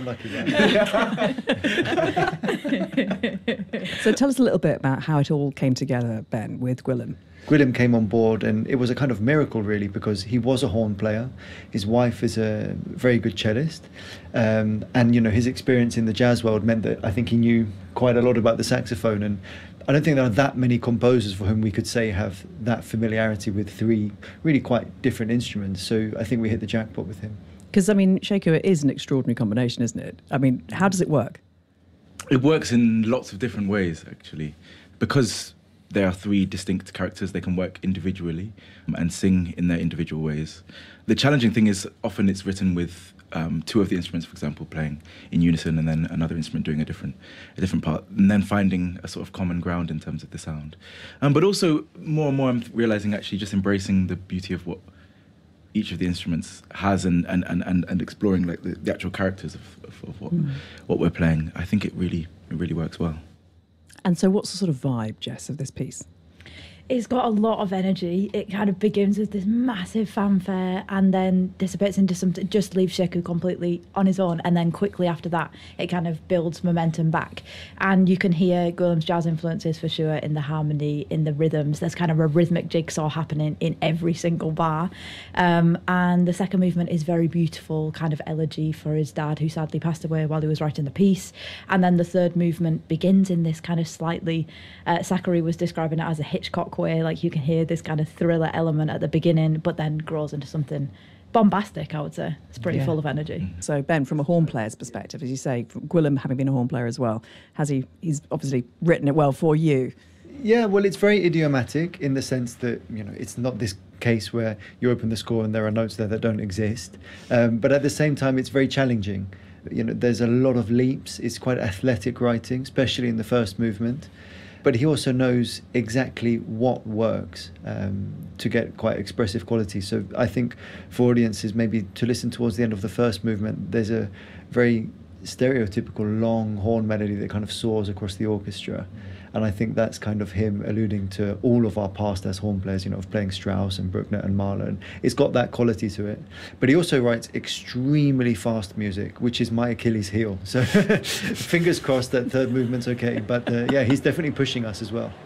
lucky guy. So tell us a little bit about how it all came together, Ben, with Gwilym. Gwilym came on board, and it was a kind of miracle, really, because he was a horn player. His wife is a very good cellist, and his experience in the jazz world meant that I think he knew quite a lot about the saxophone. And I don't think there are that many composers for whom we could say have that familiarity with three really quite different instruments. So I think we hit the jackpot with him. Because, I mean, Sheku is an extraordinary combination, isn't it? I mean, how does it work? It works in lots of different ways, actually. Because there are three distinct characters, they can work individually and sing in their individual ways. The challenging thing is often it's written with two of the instruments, for example, playing in unison, and then another instrument doing a different part, and then finding a sort of common ground in terms of the sound. But also, more and more, I'm realising actually just embracing the beauty of what each of the instruments has, and exploring like the actual characters of what we're playing. I think it really works well. And so what's the sort of vibe, Jess, of this piece? It's got a lot of energy. It kind of begins with this massive fanfare and then dissipates into something, just leaves Sheku completely on his own, and then quickly after that it kind of builds momentum back. And you can hear Gwilym's jazz influences for sure in the harmony, in the rhythms. There's kind of a rhythmic jigsaw happening in every single bar. And the second movement is very beautiful, kind of elegy for his dad, who sadly passed away while he was writing the piece. And then the third movement begins in this kind of slightly, Zachary was describing it as a Hitchcock way, like you can hear this kind of thriller element at the beginning, but then grows into something bombastic, I would say. It's pretty full of energy. So Ben, from a horn player's perspective, as you say, Gwilym having been a horn player as well, he's obviously written it well for you. Yeah, well, it's very idiomatic in the sense that, it's not this case where you open the score and there are notes there that don't exist. But at the same time, it's very challenging. There's a lot of leaps. It's quite athletic writing, especially in the first movement. But he also knows exactly what works to get quite expressive quality. So I think for audiences, maybe to listen towards the end of the first movement, there's a very stereotypical long horn melody that kind of soars across the orchestra. And I think that's kind of him alluding to all of our past as horn players, of playing Strauss and Bruckner and Mahler. And it's got that quality to it. But he also writes extremely fast music, which is my Achilles heel. So fingers crossed that third movement's okay. But he's definitely pushing us as well.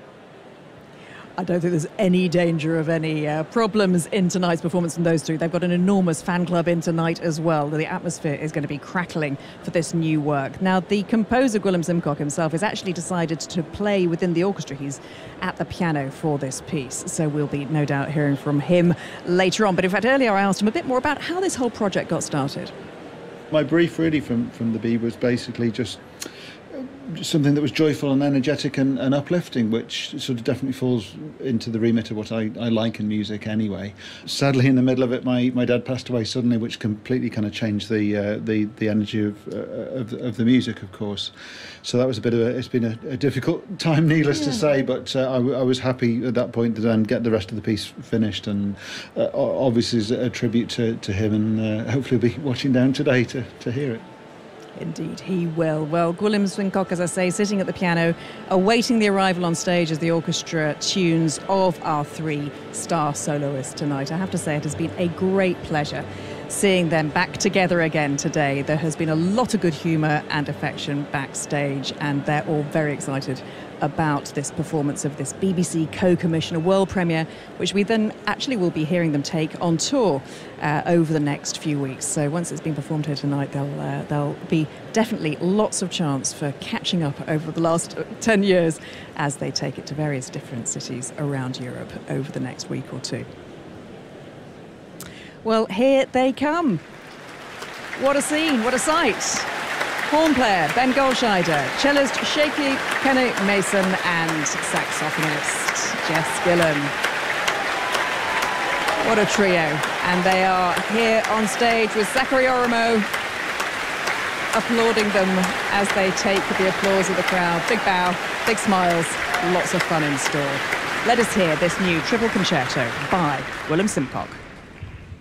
I don't think there's any danger of any problems in tonight's performance from those two. They've got an enormous fan club in tonight as well. The atmosphere is going to be crackling for this new work. Now, the composer, Gwilym Simcock himself, has actually decided to play within the orchestra. He's at the piano for this piece, so we'll be no doubt hearing from him later on. But in fact, earlier I asked him a bit more about how this whole project got started. My brief really from the Bee was basically just something that was joyful and energetic and uplifting, which sort of definitely falls into the remit of what I like in music anyway. Sadly, in the middle of it, my dad passed away suddenly, which completely kind of changed the energy of the music, of course. So that was it's been a difficult time, needless to say, but I was happy at that point to then get the rest of the piece finished, and obviously is a tribute to him, and hopefully will be watching down today to hear it. Indeed, he will. Well, Gwilym Simcock, as I say, sitting at the piano, awaiting the arrival on stage as the orchestra tunes of our three star soloists tonight. I have to say, it has been a great pleasure seeing them back together again today. There has been a lot of good humour and affection backstage, and they're all very excited about this performance of this BBC co-commission, a world premiere, which we then actually will be hearing them take on tour over the next few weeks. So once it's been performed here tonight, there'll be definitely lots of chance for catching up over the last 10 years as they take it to various different cities around Europe over the next week or two. Well, here they come. What a scene, what a sight. Horn player Ben Goldscheider, cellist Sheku Kanu-Mason, and saxophonist Jess Gwilym. What a trio. And they are here on stage with Zachary Oromo applauding them as they take the applause of the crowd. Big bow, big smiles, lots of fun in store. Let us hear this new triple concerto by Gwilym Simcock.